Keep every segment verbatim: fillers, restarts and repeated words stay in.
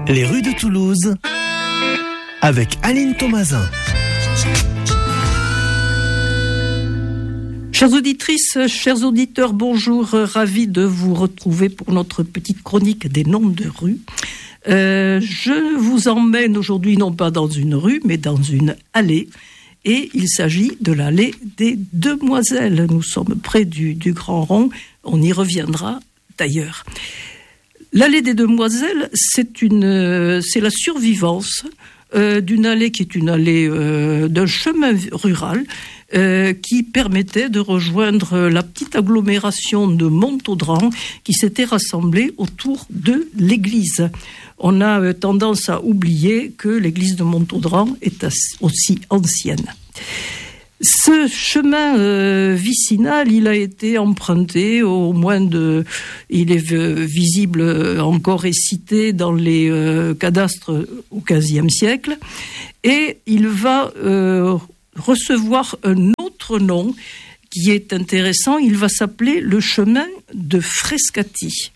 Les rues de Toulouse avec Aline Thomasin. Chères auditrices, chers auditeurs, bonjour, ravi de vous retrouver pour notre petite chronique des noms de rues. Euh, je vous emmène aujourd'hui non pas dans une rue, mais dans une allée. Et il s'agit de l'allée des Demoiselles. Nous sommes près du, du Grand Rond, on y reviendra d'ailleurs. L'allée des Demoiselles, c'est, une, c'est la survivance euh, d'une allée qui est une allée euh, d'un chemin rural euh, qui permettait de rejoindre la petite agglomération de Montaudran qui s'était rassemblée autour de l'église. On a euh, tendance à oublier que l'église de Montaudran est aussi ancienne. Ce chemin euh, vicinal, il a été emprunté au moins de... Il est euh, visible euh, encore et cité dans les euh, cadastres au quinzième siècle. Et il va euh, recevoir un autre nom qui est intéressant. Il va s'appeler le chemin de Frescati.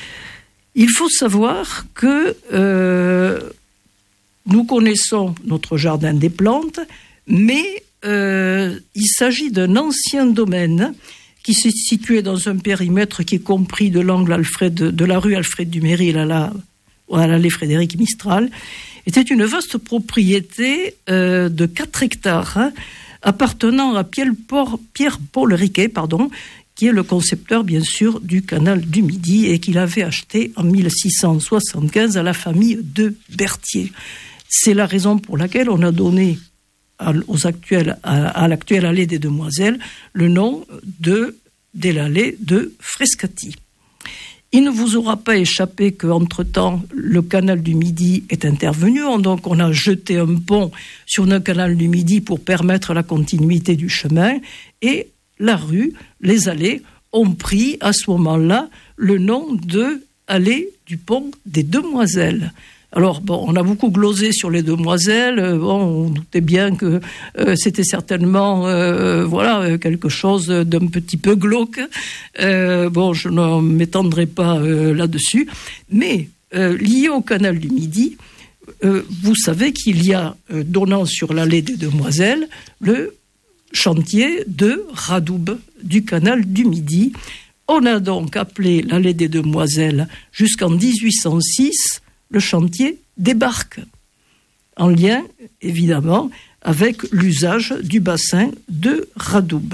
Il faut savoir que euh, nous connaissons notre jardin des plantes, mais Euh, il s'agit d'un ancien domaine qui se situait dans un périmètre qui est compris de l'angle Alfred, de la rue Alfred Duméry à la, à l'allée Frédéric Mistral. Était une vaste propriété euh, de quatre hectares hein, appartenant à Pierre-Paul Riquet, pardon, qui est le concepteur bien sûr du canal du Midi et qu'il avait acheté en mille six cent soixante-quinze à la famille de Berthier. C'est la raison pour laquelle on a donné Aux actuels, à, à l'actuelle allée des Demoiselles, le nom de, de l'allée de Frescati. Il ne vous aura pas échappé qu'entre-temps, le canal du Midi est intervenu. Donc, on a jeté un pont sur le canal du Midi pour permettre la continuité du chemin. Et la rue, les allées, ont pris à ce moment-là le nom de allée du pont des Demoiselles. Alors, bon, on a beaucoup glosé sur les Demoiselles. Bon, on doutait bien que euh, c'était certainement, euh, voilà, quelque chose d'un petit peu glauque. Euh, bon, je ne m'étendrai pas euh, là-dessus. Mais, euh, lié au canal du Midi, euh, vous savez qu'il y a, euh, donnant sur l'allée des Demoiselles, le chantier de Radoub du canal du Midi. On a donc appelé l'allée des Demoiselles jusqu'en dix-huit cent six le chantier des barques, en lien, évidemment, avec l'usage du bassin de Radoub.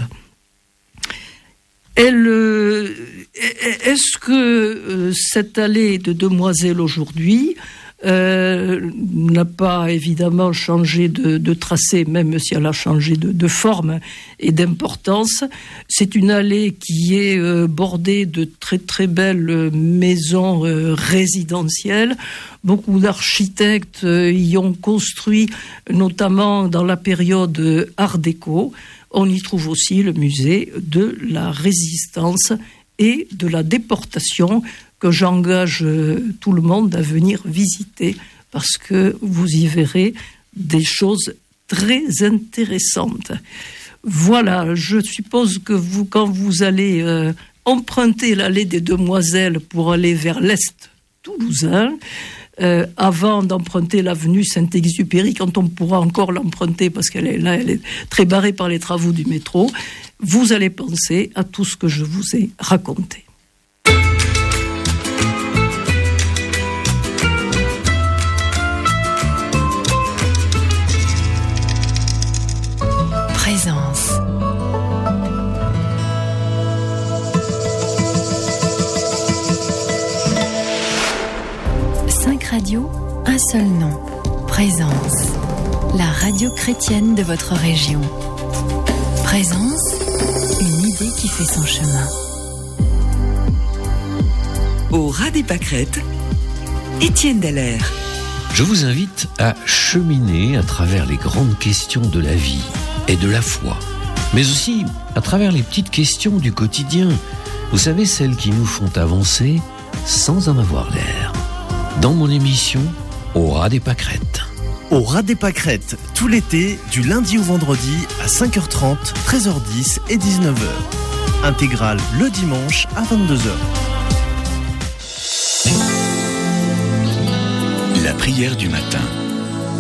Elle, euh, est-ce que euh, cette allée de Demoiselles aujourd'hui euh, n'a pas évidemment changé de, de tracé, même si elle a changé de, de forme et d'importance? C'est une allée qui est euh, bordée de très très belles maisons euh, résidentielles. Beaucoup d'architectes euh, y ont construit, notamment dans la période euh, Art déco. On y trouve aussi le musée de la Résistance et de la déportation que j'engage euh, tout le monde à venir visiter parce que vous y verrez des choses très intéressantes. Voilà, je suppose que vous, quand vous allez euh, emprunter l'allée des Demoiselles pour aller vers l'Est toulousain, Euh, avant d'emprunter l'avenue Saint-Exupéry, quand on pourra encore l'emprunter parce qu'elle est là, elle est très barrée par les travaux du métro, vous allez penser à tout ce que je vous ai raconté. Présence. Radio, un seul nom, Présence, la radio chrétienne de votre région. Présence, une idée qui fait son chemin. Au ras des pâquerettes, Étienne Dallaire. Je vous invite à cheminer à travers les grandes questions de la vie et de la foi, mais aussi à travers les petites questions du quotidien. Vous savez, celles qui nous font avancer sans en avoir l'air. Dans mon émission, Au ras des pâquerettes. Au ras des pâquerettes, tout l'été, du lundi au vendredi à cinq heures trente, treize heures dix et dix-neuf heures. Intégrale le dimanche à vingt-deux heures. prière du matin.